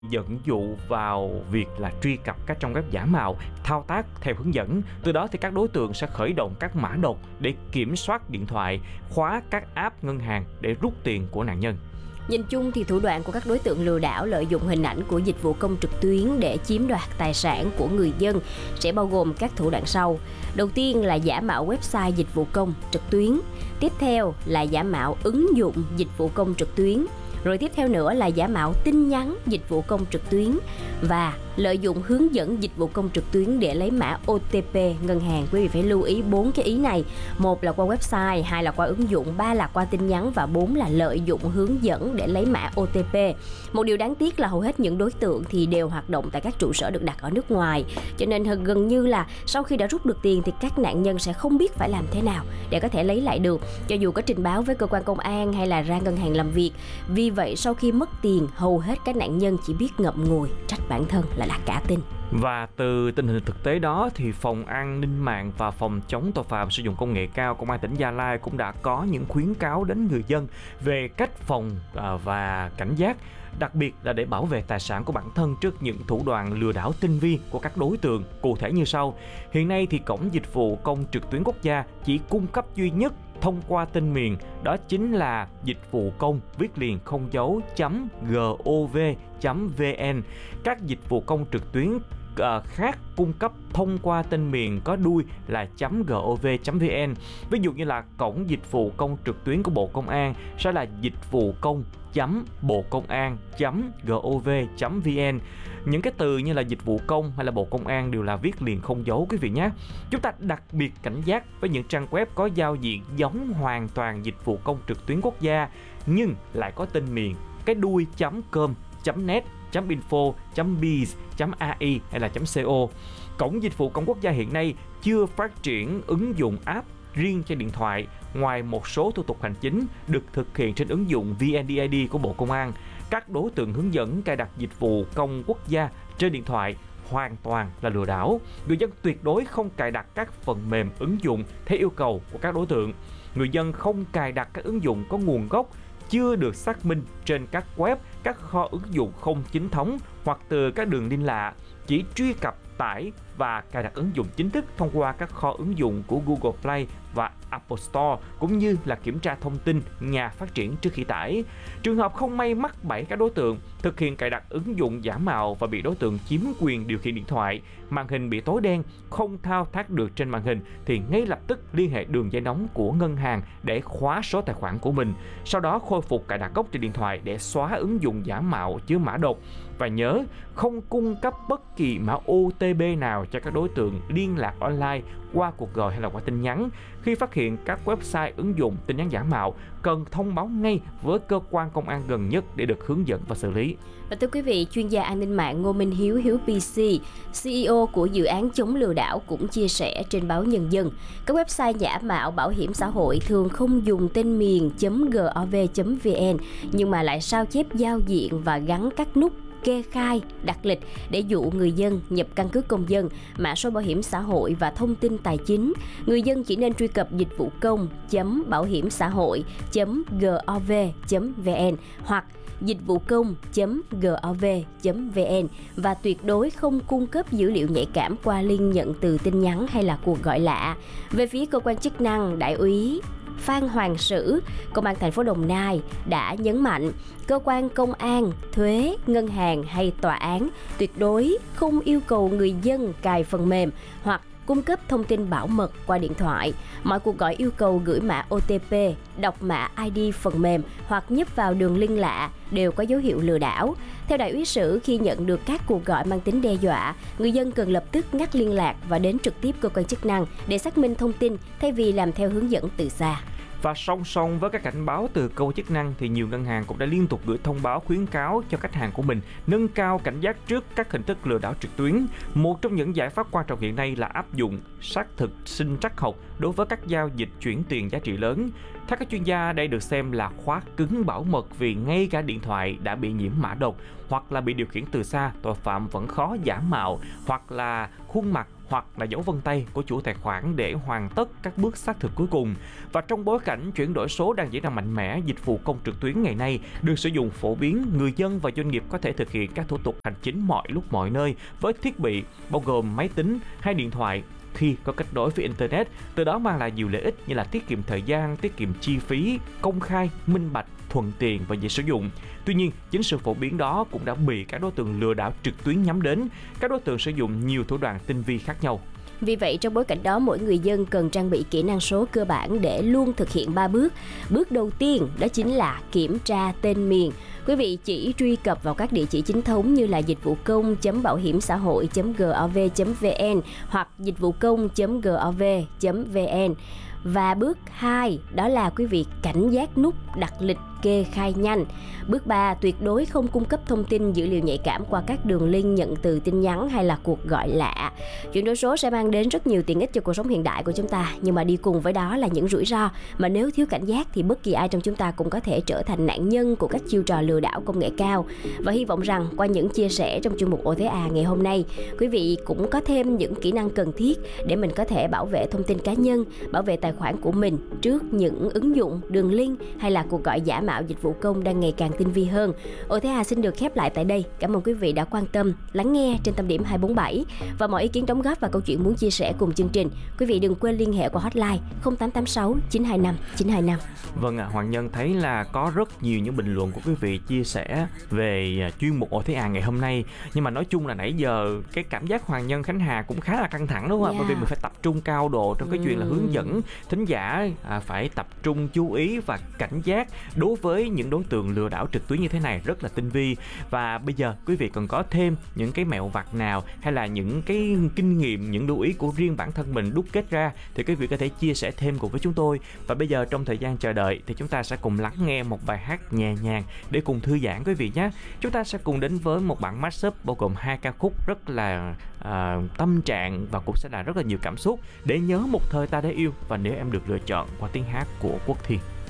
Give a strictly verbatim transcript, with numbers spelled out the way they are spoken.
dẫn dụ vào việc là truy cập các trang web giả mạo, thao tác theo hướng dẫn. Từ đó thì các đối tượng sẽ khởi động các mã độc để kiểm soát điện thoại, khóa các app ngân hàng để rút tiền của nạn nhân. Nhìn chung thì thủ đoạn của các đối tượng lừa đảo lợi dụng hình ảnh của dịch vụ công trực tuyến để chiếm đoạt tài sản của người dân sẽ bao gồm các thủ đoạn sau. Đầu tiên là giả mạo website dịch vụ công trực tuyến. Tiếp theo là giả mạo ứng dụng dịch vụ công trực tuyến. Rồi tiếp theo nữa là giả mạo tin nhắn dịch vụ công trực tuyến và lợi dụng hướng dẫn dịch vụ công trực tuyến để lấy mã ô tê pê ngân hàng. Quý vị phải lưu ý bốn cái ý này. Một là qua website, hai là qua ứng dụng, ba là qua tin nhắn và bốn là lợi dụng hướng dẫn để lấy mã ô tê pê. Một điều đáng tiếc là hầu hết những đối tượng thì đều hoạt động tại các trụ sở được đặt ở nước ngoài. Cho nên gần như là sau khi đã rút được tiền thì các nạn nhân sẽ không biết phải làm thế nào để có thể lấy lại được, cho dù có trình báo với cơ quan công an hay là ra ngân hàng làm việc. Vì vậy sau khi mất tiền, hầu hết các nạn nhân chỉ biết ngậm ngùi trách bản thân là đã cả tin. Và từ tình hình thực tế đó thì Phòng An ninh mạng và Phòng chống tội phạm sử dụng công nghệ cao Công an tỉnh Gia Lai cũng đã có những khuyến cáo đến người dân về cách phòng và cảnh giác, đặc biệt là để bảo vệ tài sản của bản thân trước những thủ đoạn lừa đảo tinh vi của các đối tượng. Cụ thể như sau: hiện nay thì cổng dịch vụ công trực tuyến quốc gia chỉ cung cấp duy nhất thông qua tên miền, đó chính là dịch vụ công viết liền không dấu .gov .vn. Các dịch vụ công trực tuyến uh, khác cung cấp thông qua tên miền có đuôi là .gov .vn. Ví dụ như là cổng dịch vụ công trực tuyến của Bộ Công an sẽ là dịch vụ công bộ công an gov vn. Những cái từ như là dịch vụ công hay là Bộ Công an đều là viết liền không dấu quý vị nhé. Chúng ta đặc biệt cảnh giác với những trang web có giao diện giống hoàn toàn dịch vụ công trực tuyến quốc gia nhưng lại có tên miền cái đuôi .com, .net, .info, .biz, .ai hay là .co. Cổng dịch vụ công quốc gia hiện nay chưa phát triển ứng dụng app riêng cho điện thoại. Ngoài một số thủ tục hành chính được thực hiện trên ứng dụng vê en đê i đê của Bộ Công an, các đối tượng hướng dẫn cài đặt dịch vụ công quốc gia trên điện thoại hoàn toàn là lừa đảo. Người dân tuyệt đối không cài đặt các phần mềm ứng dụng theo yêu cầu của các đối tượng. Người dân không cài đặt các ứng dụng có nguồn gốc chưa được xác minh trên các web, các kho ứng dụng không chính thống hoặc từ các đường link lạ. Chỉ truy cập, tải và cài đặt ứng dụng chính thức thông qua các kho ứng dụng của Google Play và Apple Store, cũng như là kiểm tra thông tin nhà phát triển trước khi tải. Trường hợp không may mắc bẫy các đối tượng thực hiện cài đặt ứng dụng giả mạo và bị đối tượng chiếm quyền điều khiển điện thoại, màn hình bị tối đen, không thao tác được trên màn hình thì ngay lập tức liên hệ đường dây nóng của ngân hàng để khóa số tài khoản của mình, sau đó khôi phục cài đặt gốc trên điện thoại để xóa ứng dụng giả mạo chứa mã độc. Và nhớ không cung cấp bất kỳ mã ô tê pê nào cho các đối tượng liên lạc online qua cuộc gọi hay là qua tin nhắn. Khi phát hiện các website ứng dụng tin nhắn giả mạo, cần thông báo ngay với cơ quan công an gần nhất để được hướng dẫn và xử lý. Và thưa quý vị, chuyên gia an ninh mạng Ngô Minh Hiếu Hiếu pê xê, xê e ô của dự án chống lừa đảo cũng chia sẻ trên báo Nhân dân, các website giả mạo bảo hiểm xã hội thường không dùng tên miền .gov .vn nhưng mà lại sao chép giao diện và gắn các nút kê khai, đặt lịch để dụ người dân nhập căn cước công dân, mã số bảo hiểm xã hội và thông tin tài chính. Người dân chỉ nên truy cập dịch vụ công bảo hiểm xã hội .gov .vn hoặc dịch vụ công .gov .vn và tuyệt đối không cung cấp dữ liệu nhạy cảm qua link nhận từ tin nhắn hay là cuộc gọi lạ. Về phía cơ quan chức năng, Đại úy Phan Hoàng Sử, Công an thành phố Đồng Nai đã nhấn mạnh cơ quan công an, thuế, ngân hàng hay tòa án tuyệt đối không yêu cầu người dân cài phần mềm hoặc cung cấp thông tin bảo mật qua điện thoại. Mọi cuộc gọi yêu cầu gửi mã ô tê pê, đọc mã i đê phần mềm hoặc nhấp vào đường link lạ đều có dấu hiệu lừa đảo. Theo Đại úy Sử, khi nhận được các cuộc gọi mang tính đe dọa, người dân cần lập tức ngắt liên lạc và đến trực tiếp cơ quan chức năng để xác minh thông tin thay vì làm theo hướng dẫn từ xa. Và song song với các cảnh báo từ cơ quan chức năng thì nhiều ngân hàng cũng đã liên tục gửi thông báo khuyến cáo cho khách hàng của mình nâng cao cảnh giác trước các hình thức lừa đảo trực tuyến. Một trong những giải pháp quan trọng hiện nay là áp dụng xác thực sinh trắc học đối với các giao dịch chuyển tiền giá trị lớn. Theo các chuyên gia, đây được xem là khóa cứng bảo mật vì ngay cả điện thoại đã bị nhiễm mã độc hoặc là bị điều khiển từ xa, tội phạm vẫn khó giả mạo hoặc là khuôn mặt hoặc là dấu vân tay của chủ tài khoản để hoàn tất các bước xác thực cuối cùng. Và trong bối cảnh chuyển đổi số đang diễn ra mạnh mẽ, dịch vụ công trực tuyến ngày nay được sử dụng phổ biến, người dân và doanh nghiệp có thể thực hiện các thủ tục hành chính mọi lúc mọi nơi với thiết bị bao gồm máy tính hay điện thoại khi có kết nối với Internet, từ đó mang lại nhiều lợi ích như là tiết kiệm thời gian, tiết kiệm chi phí, công khai, minh bạch, thuận tiện và dễ sử dụng. Tuy nhiên, chính sự phổ biến đó cũng đã bị các đối tượng lừa đảo trực tuyến nhắm đến. Các đối tượng sử dụng nhiều thủ đoạn tinh vi khác nhau. Vì vậy, trong bối cảnh đó, mỗi người dân cần trang bị kỹ năng số cơ bản để luôn thực hiện ba bước. Bước đầu tiên đó chính là kiểm tra tên miền. Quý vị chỉ truy cập vào các địa chỉ chính thống như là dịch vụ công chấm bảo hiểm xã hội chấm gov chấm vn hoặc dịch vụ công chấm gov chấm vn. Và bước hai đó là quý vị cảnh giác nút đặt lịch kê khai nhanh. Bước ba, tuyệt đối không cung cấp thông tin dữ liệu nhạy cảm qua các đường link nhận từ tin nhắn hay là cuộc gọi lạ. Chuyển đổi số sẽ mang đến rất nhiều tiện ích cho cuộc sống hiện đại của chúng ta, nhưng mà đi cùng với đó là những rủi ro mà nếu thiếu cảnh giác thì bất kỳ ai trong chúng ta cũng có thể trở thành nạn nhân của các chiêu trò lừa đảo công nghệ cao. Và hy vọng rằng qua những chia sẻ trong chuyên mục Ồ Thế À ngày hôm nay, quý vị cũng có thêm những kỹ năng cần thiết để mình có thể bảo vệ thông tin cá nhân, bảo vệ tài khoản của mình trước những ứng dụng, đường link hay là cuộc gọi giả mạo dịch vụ công đang ngày càng tinh vi hơn. Ồ Thế À xin được khép lại tại đây. Cảm ơn quý vị đã quan tâm, lắng nghe trên Tâm điểm hai bốn bảy. Và mọi ý kiến đóng góp và câu chuyện muốn chia sẻ cùng chương trình, quý vị đừng quên liên hệ qua hotline không tám tám sáu chín hai năm chín hai năm. Vâng ạ, à, Hoàng Nhân thấy là có rất nhiều những bình luận của quý vị chia sẻ về chuyên mục Ồ Thế À ngày hôm nay. Nhưng mà nói chung là nãy giờ cái cảm giác Hoàng Nhân, Khánh Hà cũng khá là căng thẳng đúng không ạ? Yeah. Bởi vì mình phải tập trung cao độ trong cái chuyện là hướng dẫn thính giả à, phải tập trung chú ý và cảnh giác đối với những đối tượng lừa đảo trực tuyến như thế này rất là tinh vi. Và bây giờ quý vị cần có thêm những cái mẹo vặt nào hay là những cái kinh nghiệm, những lưu ý của riêng bản thân mình đúc kết ra thì quý vị có thể chia sẻ thêm cùng với chúng tôi. Và bây giờ trong thời gian chờ đợi thì chúng ta sẽ cùng lắng nghe một bài hát nhẹ nhàng để cùng thư giãn quý vị nhé. Chúng ta sẽ cùng đến với một bản mashup bao gồm hai ca khúc rất là uh, tâm trạng và cũng sẽ là rất là nhiều cảm xúc, để nhớ một thời ta đã yêu và nếu em được lựa chọn qua tiếng hát của Quốc Thiên.